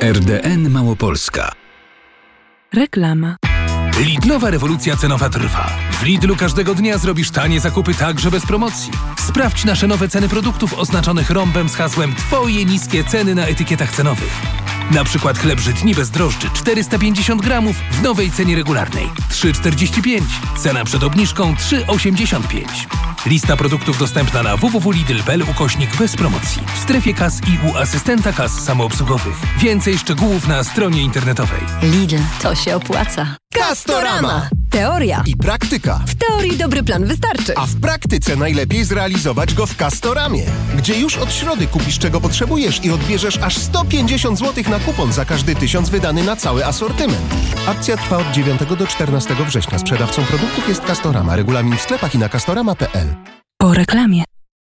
RDN Małopolska. Reklama. Lidlowa rewolucja cenowa trwa. W Lidlu każdego dnia zrobisz tanie zakupy także bez promocji. Sprawdź nasze nowe ceny produktów oznaczonych rąbem z hasłem Twoje niskie ceny na etykietach cenowych. Na przykład chleb żytni bez drożdży 450 gramów w nowej cenie regularnej 3,45. Cena przed obniżką 3,85. Lista produktów dostępna na www.lidl.pl / bez promocji. W strefie kas i u asystenta kas samoobsługowych. Więcej szczegółów na stronie internetowej. Lidl, to się opłaca. Castorama. Teoria I praktyka. W teorii dobry plan wystarczy. A w praktyce najlepiej zrealizować go w Castoramie, gdzie już od środy kupisz czego potrzebujesz i odbierzesz aż 150 zł na kupon za każdy 1000 wydany na cały asortyment. Akcja trwa od 9 do 14 września. Sprzedawcą produktów jest Castorama. Regulamin w sklepach i na castorama.pl. Po reklamie.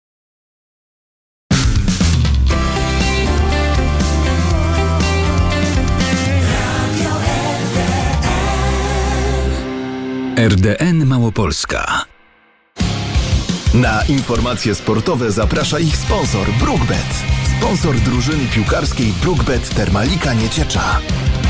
RDN Małopolska. Na informacje sportowe zaprasza ich sponsor BrookBet. Sponsor drużyny piłkarskiej BrookBet Termalika Nieciecza.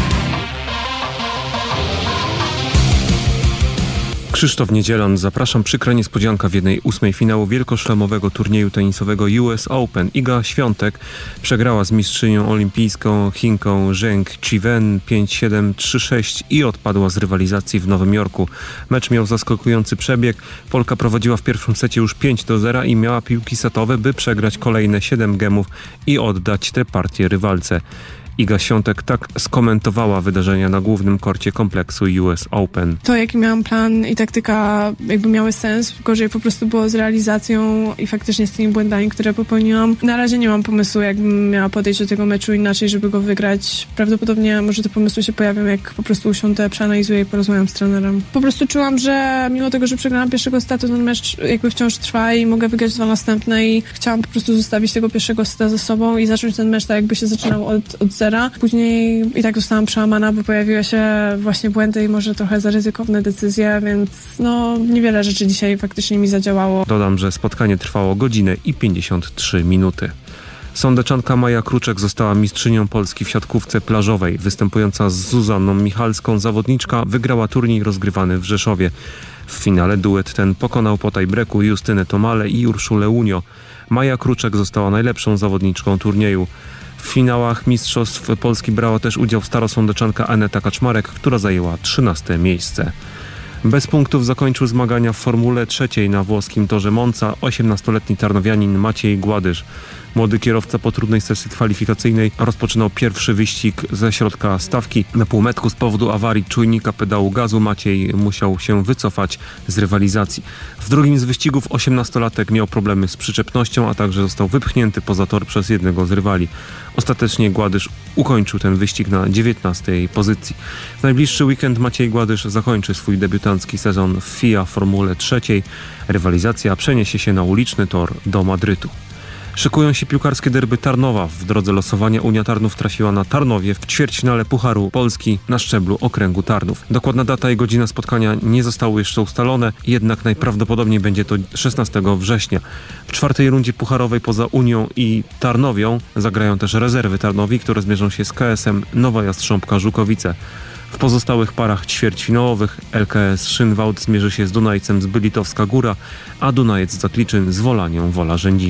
Krzysztof Niedzielan, zapraszam. Przykra niespodzianka w 1/8 finału wielkoszlemowego turnieju tenisowego US Open. Iga Świątek przegrała z mistrzynią olimpijską Chinką Zheng Qiwen 5-7, 3-6 i odpadła z rywalizacji w Nowym Jorku. Mecz miał zaskakujący przebieg. Polka prowadziła w pierwszym secie już 5-0 i miała piłki setowe, by przegrać kolejne 7 gemów i oddać tę partię rywalce. Iga Świątek tak skomentowała wydarzenia na głównym korcie kompleksu US Open. To, jaki miałam plan i taktyka jakby miały sens, gorzej po prostu było z realizacją i faktycznie z tymi błędami, które popełniłam. Na razie nie mam pomysłu, jakbym miała podejść do tego meczu inaczej, żeby go wygrać. Prawdopodobnie może te pomysły się pojawią, jak po prostu usiądę, przeanalizuję i porozmawiam z trenerem. Po prostu czułam, że mimo tego, że przegrałam pierwszego seta, ten mecz jakby wciąż trwa i mogę wygrać 2 następne i chciałam po prostu zostawić tego pierwszego seta ze sobą i zacząć ten mecz tak, jakby się zaczynał od zera. Później i tak zostałam przełamana, bo pojawiły się właśnie błędy i może trochę za ryzykowne decyzje, więc niewiele rzeczy dzisiaj faktycznie mi zadziałało. Dodam, że spotkanie trwało godzinę i 53 minuty. Sądeczanka Maja Kruczek została mistrzynią Polski w siatkówce plażowej. Występująca z Zuzanną Michalską zawodniczka wygrała turniej rozgrywany w Rzeszowie. W finale duet ten pokonał po tie-breaku Justynę Tomale i Urszulę Łunio. Maja Kruczek została najlepszą zawodniczką turnieju. W finałach Mistrzostw Polski brała też udział starosądeczanka Aneta Kaczmarek, która zajęła 13. miejsce. Bez punktów zakończył zmagania w Formule 3 na włoskim torze Monza 18-letni tarnowianin Maciej Gładysz. Młody kierowca po trudnej sesji kwalifikacyjnej rozpoczynał pierwszy wyścig ze środka stawki. Na półmetku z powodu awarii czujnika pedału gazu Maciej musiał się wycofać z rywalizacji. W drugim z wyścigów 18-latek miał problemy z przyczepnością, a także został wypchnięty poza tor przez jednego z rywali. Ostatecznie Gładysz ukończył ten wyścig na 19. pozycji. W najbliższy weekend Maciej Gładysz zakończy swój debiutancki sezon w FIA Formule 3. Rywalizacja przeniesie się na uliczny tor do Madrytu. Szykują się piłkarskie derby Tarnowa. W drodze losowania Unia Tarnów trafiła na Tarnowie w ćwierćfinale Pucharu Polski na szczeblu okręgu Tarnów. Dokładna data i godzina spotkania nie zostały jeszcze ustalone, jednak najprawdopodobniej będzie to 16 września. W 4. rundzie pucharowej poza Unią i Tarnowią zagrają też rezerwy Tarnowi, które zmierzą się z KS-em Nowa Jastrząbka Żukowice. W pozostałych parach ćwierćfinałowych LKS Szynwałt zmierzy się z Dunajcem z Bylitowska Góra, a Dunajec Zakliczyn z Wolanią Wola Rzędzina.